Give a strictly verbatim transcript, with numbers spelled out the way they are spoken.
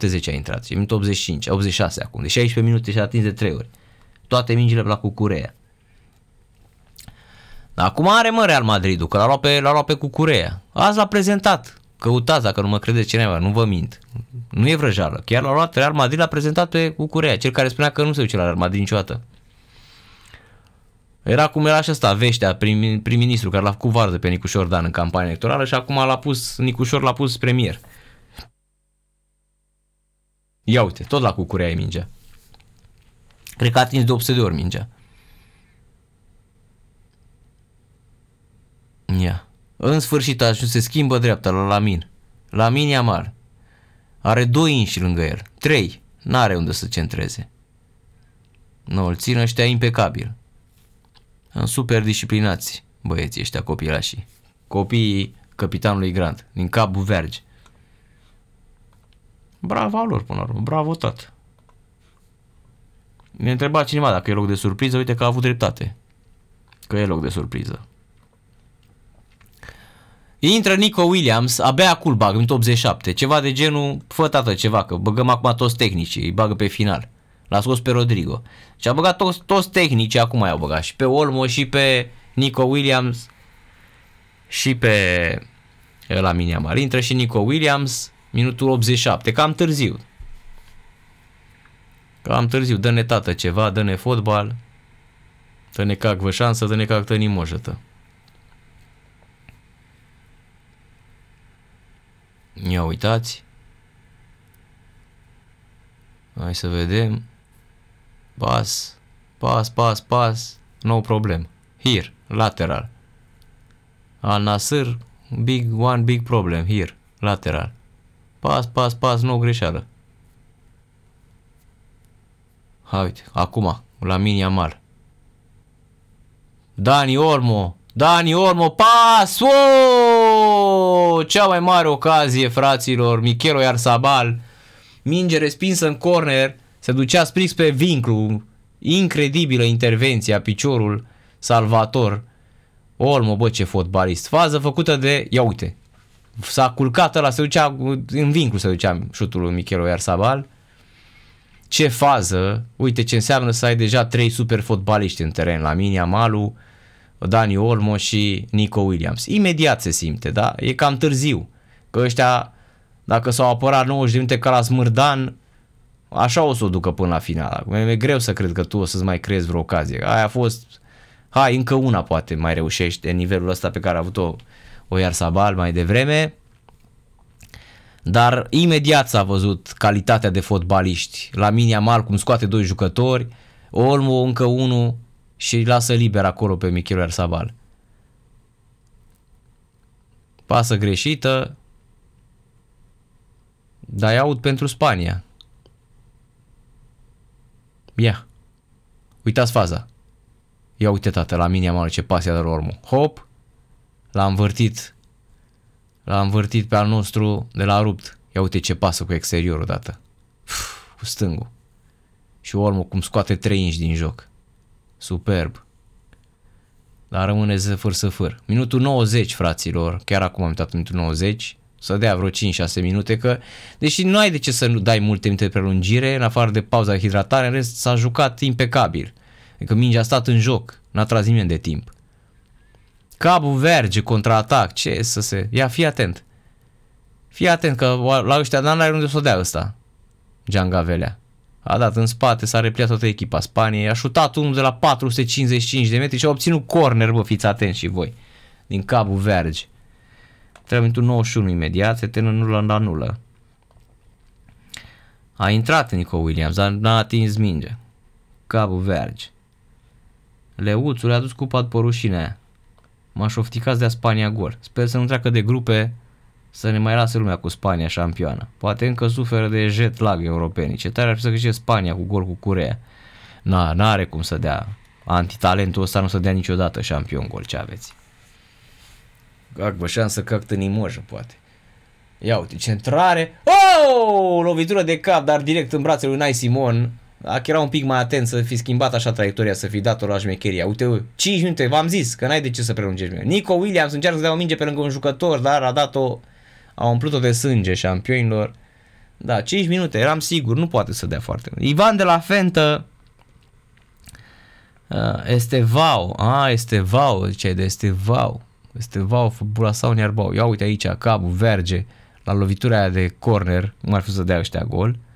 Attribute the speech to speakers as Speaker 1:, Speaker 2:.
Speaker 1: șaptezeci a intrat, și minutul optzeci și cinci, optzeci și șase acum, de șaisprezece minute și a atins de trei ori. Toate mingile la Cucurea. Dar acum are mă Real Madridul, că l-a luat pe, l-a luat pe Cucurea. Azi l-a prezentat. Căutați dacă nu mă credeți cineva, nu vă mint. Nu e vrăjeală. Chiar l-a luat Real Madrid, l-a prezentat pe Cucurea, cel care spunea că nu se duce la Real Madrid niciodată. Era cum era și ăsta, Veștea, prim, prim-ministru, care l-a făcut vardă pe Nicușor Dan în campania electorală și acum l-a pus, Nicușor l-a pus premier. Ia uite, tot la Cucurea e mingea. Cred că a atins de opt sute de ori mingea. Ia. În sfârșit a ajuns, se schimbă dreapta la Lamin. Lamin Yamal. Are doi inși lângă el. Trei. N-are unde să centreze. Nu, îl țin ăștia impecabil. Sunt super disciplinați băieții ăștia copilașii. Copiii capitanului Grant din Cabo Verde. Bravo lor până la urmă. Bravo tot. Ne întreba cineva dacă e loc de surpriză. Uite că a avut dreptate. Că e loc de surpriză. Intră Nico Williams, abia acum bagă, minutul optzeci și șapte, ceva de genul, fă tată ceva, că băgăm acum toți tehnicii, îi bagă pe final. L-a scos pe Rodrigo. Și a băgat toți, toți tehnicii, acum i-au băgat, și pe Olmo, și pe Nico Williams, și pe Lamine Yamal. Intră și Nico Williams, minutul optzeci și șapte, cam târziu. Cam târziu, dă-ne tată ceva, dă-ne fotbal, dă-ne cagvă șansă, dă-ne cagtă nimojătă. Ia uitați. Hai să vedem. Pas, pas, pas, pas. No problem. Here, lateral. Al Nassr, big one, big problem. Here, lateral. Pas, pas, pas, no greșeală. Hai uite, acum, Lamine Yamal. Dani Olmo. Dani Olmo, pas! Oh! Cea mai mare ocazie, fraților. Mikel Oyarzabal. Minge respinsă în corner. Se ducea sprix pe vinclu. Incredibilă intervenția, piciorul salvator. Olmo, bă, ce fotbalist. Fază făcută de... Ia uite. S-a culcat ăla, se ducea în vinclu, se ducea șutul lui Mikel Oyarzabal. Ce fază. Uite ce înseamnă să ai deja trei super fotbaliști în teren. Lamine Yamal, Dani Olmo și Nico Williams. Imediat se simte, da? E cam târziu. Că ăștia, dacă s-au apărat nouăzeci de minute ca la Smârdan, așa o să o ducă până la final. E greu să cred că tu o să-ți mai creezi vreo ocazie. Aia a fost... Hai, încă una poate mai reușești de nivelul ăsta pe care a avut-o Oyarzabal mai devreme. Dar imediat s-a văzut calitatea de fotbaliști. Lamine Yamal cum scoate doi jucători, Olmo încă unul și lasă liber acolo pe Mikel Oyarzabal. Pasă greșită, dar i aud pentru Spania. Ia. Uitați faza. Ia uite tată, Lamine Yamal ce pas i-a dat Olmo. Hop. L-a învârtit. L-a învârtit pe al nostru de la rupt. Ia uite ce pasă cu exteriorul dată. Cu stângul. Și Olmo cum scoate trei inși din joc. Superb. Dar rămâne zăfâr săfâr. Minutul nouăzeci, fraților. Chiar acum am uitat minutul nouăzeci. Să dea vreo cinci șase minute. Că, deși nu ai de ce să nu dai multe minute de prelungire, în afară de pauza de hidratare, în rest s-a jucat impecabil. Adică mingea a stat în joc. N-a tras nimeni de timp. Cabo Verde, contraatac. Ce să se... Ia, fii atent. Fii atent că la ăștia n-are unde să o dea ăsta. Giangavelea. A dat în spate, s-a repliat toată echipa Spaniei, a șutat unul de la patru sute cincizeci și cinci de metri și a obținut corner, bă, fiți atenți și voi, din Cabo Verde. Trebuie minutul nouăzeci și unu imediat, se termină nulă la nulă. A intrat Nico Williams, dar n-a atins minge. Cabo Verde. Leuțul le-a dus cupa după rușinea aia. M-aș ofticați de-a Spania gol. Sper să nu treacă de grupe, să ne mai lasă lumea cu Spania șampioană. Poate încă suferă de jet lag europenii. Ce tare ar fi să câștige Spania cu gol cu Coreea. Na, n-are cum să dea. Antitalentul ăsta nu să dea niciodată șampion gol. Ce aveți? Bă, șansă că nimojă, poate. Ia uite, centrare. Oh! Lovitură de cap, dar direct în brațele lui Unai Simon. Dacă era un pic mai atent să fi schimbat așa traiectoria, să fi dat-o la șmecheria. Uite, cinci minute, v-am zis că n-ai de ce să prelungești. Nico Williams încearcă să dea o minge pe lângă un jucător, dar a dat-o, a umplut-o de sânge șampionilor. Da, cinci minute, eram sigur, nu poate să dea foarte mult. Ivan de la Fentă, uh, Estevao, a, Estevao, ziceai de Estevao, Estevao, Burasau, Niarbau. Ia uite aici, cabul verge la lovitura aia de corner, cum ar fi să dea ăștia gol.